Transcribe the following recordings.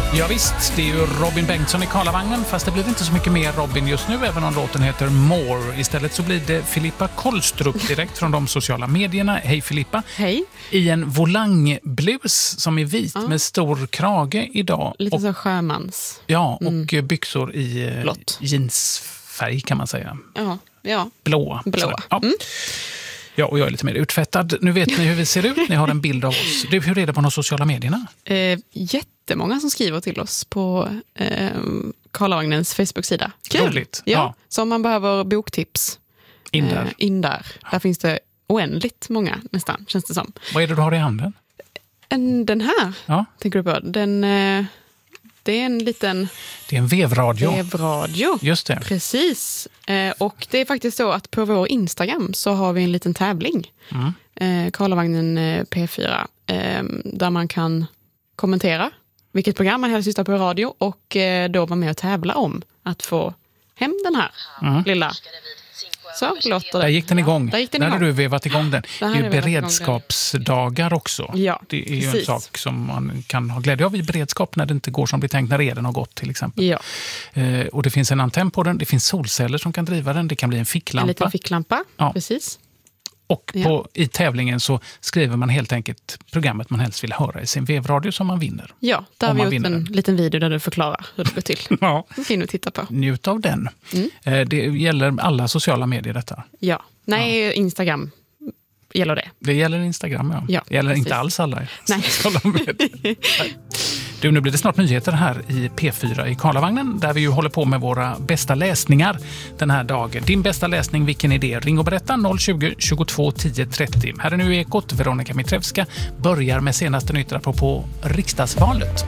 Ja visst, det är ju Robin Bengtsson i Karlavagnen, fast det blir inte så mycket mer Robin just nu, även om låten heter More. Istället så blir det Filippa Kolstrup direkt från de sociala medierna. Hej Filippa. Hej. I en volangblus som är vit med stor krage idag. Lite så sjömans. Ja, och byxor i blått. jeansfärg kan man säga. Ja. Blåa. Ja. Ja, och jag är lite mer utfettad. Nu vet ni hur vi ser ut. Ni har en bild av oss. Du, hur är det på de sociala medierna? Jättemånga som skriver till oss på Karlavagnens Facebook-sida. Kul! Roligt. Ja. Så om man behöver boktips in där. Där finns det oändligt många nästan, känns det som. Vad är det du har i handen? Den här, tänker du på? Det är en liten... Det är en vevradio. Vevradio. Just det. Precis. Och det är faktiskt så att på vår Instagram så har vi en liten tävling. Karlavagnen P4. Där man kan kommentera vilket program man helst lyssnar på i radio. Och då vara med och tävla om att få hem den här lilla... Så låter det. Där gick den igång. Där har du vevat igång den. Det är ju beredskapsdagar också. Ja, det är ju en sak som man kan ha glädje av i beredskap när det inte går som det tänkt, när eden har gått till exempel. Ja. Och det finns en antenn på den. Det finns solceller som kan driva den. Det kan bli en ficklampa. En liten ficklampa, precis. Och i tävlingen så skriver man helt enkelt programmet man helst vill höra i sin vevradio som man vinner. Ja, där har vi gjort en liten video där du förklarar hur det går till. Ja. Det kan du titta på. Njut av den. Det gäller alla sociala medier detta. Ja, Instagram gäller det. Det gäller Instagram, ja. Det gäller inte alls alla sociala medier. Du, nu blir det snart nyheter här i P4 i Karlavagnen, där vi ju håller på med våra bästa läsningar den här dagen. Din bästa läsning, vilken är det? Ring och berätta 020 22 10 30. Här är nu Ekot. Veronica Mitrevska börjar med senaste nytt på riksdagsvalet.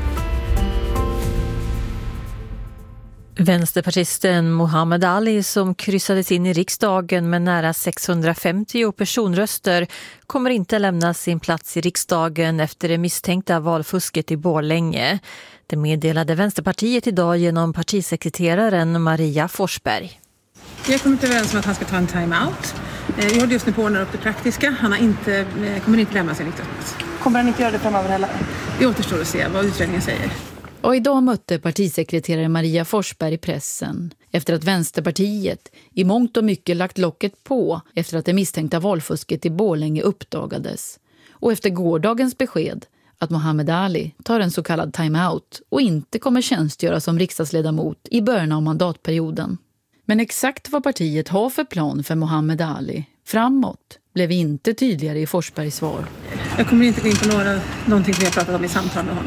Vänsterpartisten Muhammed Ali, som kryssades in i riksdagen med nära 650 personröster, kommer inte lämna sin plats i riksdagen efter det misstänkta valfusket i Borlänge. Det meddelade Vänsterpartiet idag genom partisekreteraren Maria Forsberg. Vi har kommit överens om att han ska ta en time-out. Vi håller just nu på att ordna upp det praktiska. Han kommer inte lämna sin riksdagsplats. Kommer han inte göra det framöver heller? Det återstår att se vad utredningen säger. Och idag mötte partisekreterare Maria Forsberg pressen efter att Vänsterpartiet i mångt och mycket lagt locket på efter att det misstänkta valfusket i Borlänge uppdagades. Och efter gårdagens besked att Muhammed Ali tar en så kallad time-out och inte kommer tjänstgöra som riksdagsledamot i början av mandatperioden. Men exakt vad partiet har för plan för Muhammed Ali framåt blev inte tydligare i Forsbergs svar. Jag kommer inte gå in på någonting vi har pratat om i samtal med honom.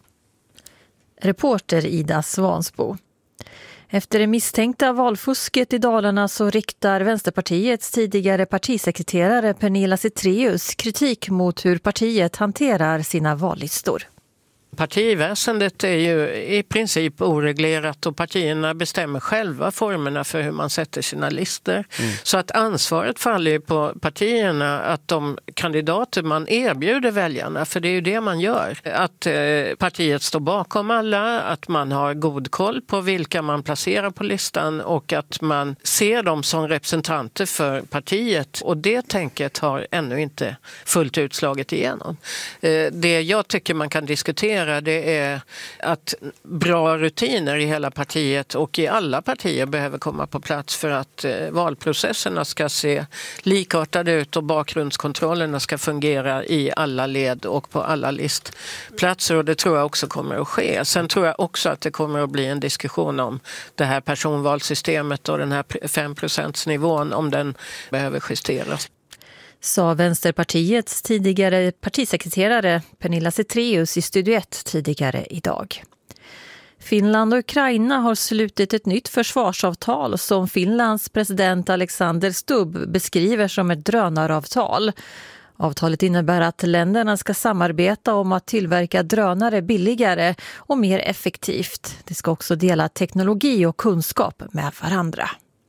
Reporter Ida Svansbo. Efter det misstänkta valfusket i Dalarna så riktar Vänsterpartiets tidigare partisekreterare Pernilla Zethraeus kritik mot hur partiet hanterar sina vallistor. Partiväsendet är ju i princip oreglerat och partierna bestämmer själva formerna för hur man sätter sina listor. Så att ansvaret faller på partierna att de kandidater man erbjuder väljarna, för det är ju det man gör, att partiet står bakom alla, att man har god koll på vilka man placerar på listan och att man ser dem som representanter för partiet. Och det tänket har ännu inte fullt utslaget igenom. Det jag tycker man kan diskutera, det är att bra rutiner i hela partiet och i alla partier behöver komma på plats för att valprocesserna ska se likartade ut och bakgrundskontrollerna ska fungera i alla led och på alla listplatser, och det tror jag också kommer att ske. Sen tror jag också att det kommer att bli en diskussion om det här personvalssystemet och den här 5%-nivån, om den behöver justeras. Sa Vänsterpartiets tidigare partisekreterare Pernilla Zethraeus i Studio 1 tidigare idag. Finland och Ukraina har slutit ett nytt försvarsavtal som Finlands president Alexander Stubb beskriver som ett drönaravtal. Avtalet innebär att länderna ska samarbeta om att tillverka drönare billigare och mer effektivt. Det ska också dela teknologi och kunskap med varandra.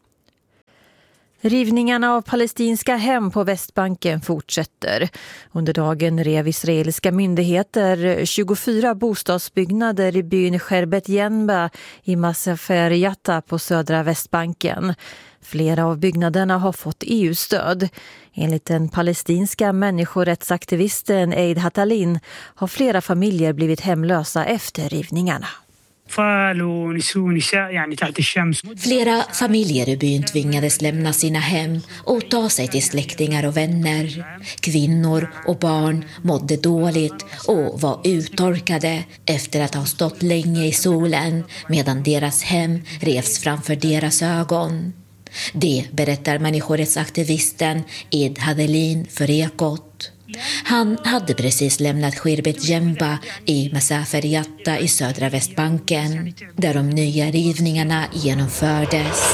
Rivningarna av palestinska hem på Västbanken fortsätter. Under dagen rev israeliska myndigheter 24 bostadsbyggnader i byn Sherbet Yenba i Masafer Yatta på södra Västbanken. Flera av byggnaderna har fått EU-stöd. Enligt den palestinska människorättsaktivisten Eid Hatalin har flera familjer blivit hemlösa efter rivningarna. Flera familjer i byn tvingades lämna sina hem och ta sig till släktingar och vänner. Kvinnor och barn mådde dåligt och var uttorkade efter att ha stått länge i solen medan deras hem revs framför deras ögon. Det berättar människorättsaktivisten Eid Hatalin för Ekot. Han hade precis lämnat Khirbet Jemba i Masafer Yatta i södra Västbanken, där de nya rivningarna genomfördes.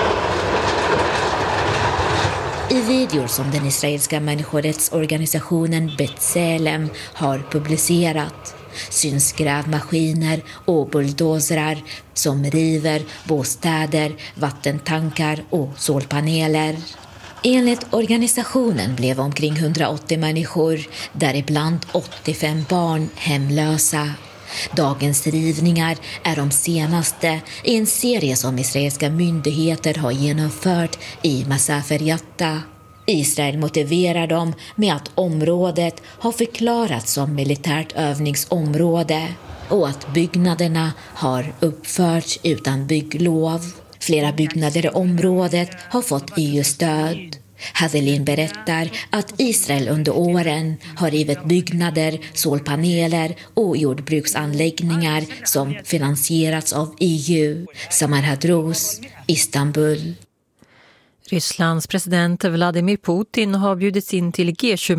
I videor som den israeliska människorättsorganisationen B'Tselem har publicerat syns grävmaskiner och bulldozrar som river bostäder, vattentankar och solpaneler. Enligt organisationen blev omkring 180 människor, däribland 85 barn, hemlösa. Dagens rivningar är de senaste i en serie som israeliska myndigheter har genomfört i Masafer Yatta. Israel motiverar dem med att området har förklarats som militärt övningsområde och att byggnaderna har uppförts utan bygglov. Flera byggnader i området har fått EU-stöd. Hatalin berättar att Israel under åren har rivit byggnader, solpaneler och jordbruksanläggningar som finansierats av EU. Samar Hadrous, Istanbul. Rysslands president Vladimir Putin har bjudits in till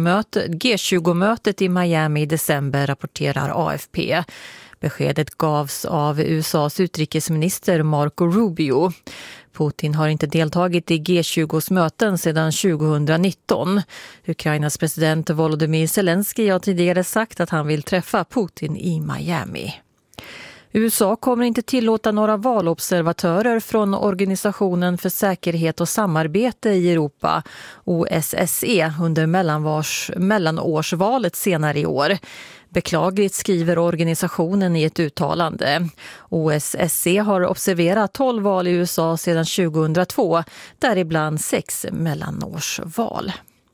G20-mötet i Miami i december, rapporterar AFP. Beskedet gavs av USAs utrikesminister Marco Rubio. Putin har inte deltagit i G20s möten sedan 2019. Ukrainas president Volodymyr Zelensky har tidigare sagt att han vill träffa Putin i Miami. USA kommer inte tillåta några valobservatörer från Organisationen för säkerhet och samarbete i Europa, OSSE, under mellanårsvalet senare i år. Beklagligt, skriver organisationen i ett uttalande. OSSE har observerat 12 val i USA sedan 2002, däribland 6 mellanårsval.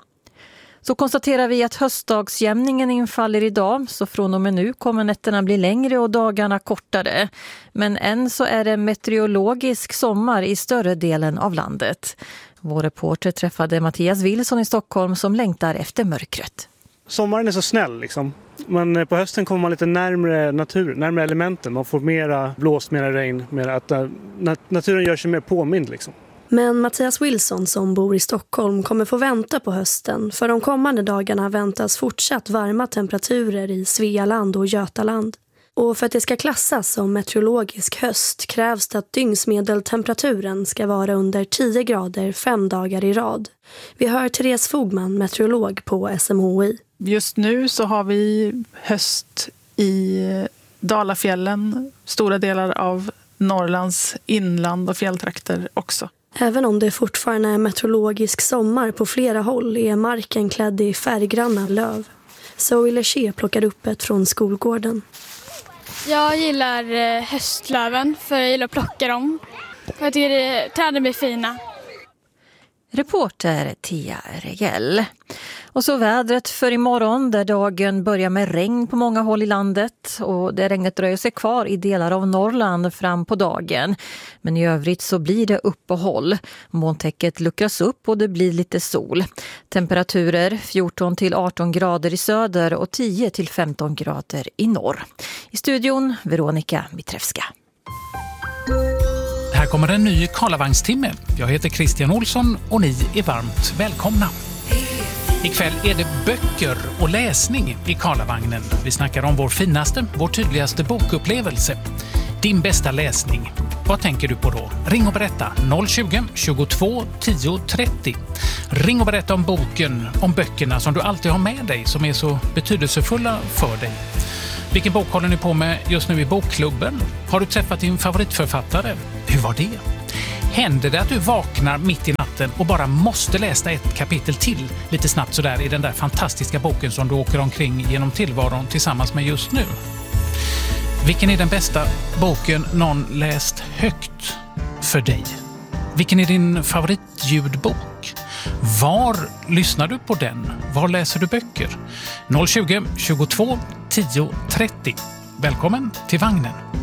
Så konstaterar vi att höstdagsjämningen infaller idag, så från och med nu kommer nätterna bli längre och dagarna kortare. Men än så är det meteorologisk sommar i större delen av landet. Vår reporter träffade Mattias Wilson i Stockholm som längtar efter mörkret. Sommaren är så snäll liksom. Men på hösten kommer man lite närmare naturen, närmare elementen. Man får mera blåst, mera regn, mera att naturen gör sig mer påmind liksom. Men Mattias Wilson som bor i Stockholm kommer få vänta på hösten. För de kommande dagarna väntas fortsatt varma temperaturer i Svealand och Götaland. Och för att det ska klassas som meteorologisk höst krävs det att dygnsmedeltemperaturen ska vara under 10 grader 5 dagar i rad. Vi hör Therese Fogman, meteorolog på SMHI. Just nu så har vi höst i Dalafjällen, stora delar av Norrlands inland och fjälltrakter också. Även om det fortfarande är meteorologisk sommar på flera håll är marken klädd i färggranna löv. Zoe Leché plockade upp ett från skolgården. Jag gillar höstlöven för jag gillar att plocka dem. Jag tycker träden blir fina. Reporter Tia Regell. Och så vädret för imorgon där dagen börjar med regn på många håll i landet och det regnet dröjer sig kvar i delar av Norrland fram på dagen. Men i övrigt så blir det uppehåll. Molntäcket luckras upp och det blir lite sol. Temperaturer 14 till 18 grader i söder och 10 till 15 grader i norr. I studion Veronica Mitrevska. Här kommer en ny Karlavagstimme. Jag heter Christian Olsson och ni är varmt välkomna. Ikväll är det böcker och läsning i Karlavagnen. Vi snackar om vår finaste, vår tydligaste bokupplevelse. Din bästa läsning. Vad tänker du på då? Ring och berätta 020 22 10 30. Ring och berätta om boken, om böckerna som du alltid har med dig som är så betydelsefulla för dig. Vilken bok håller ni på med just nu i bokklubben? Har du träffat din favoritförfattare? Hur var det? Händer det att du vaknar mitt i natten och bara måste läsa ett kapitel till lite snabbt sådär i den där fantastiska boken som du åker omkring genom tillvaron tillsammans med just nu? Vilken är den bästa boken någon läst högt för dig? Vilken är din favoritljudbok? Var lyssnar du på den? Var läser du böcker? 020 22 10 30. Välkommen till vagnen.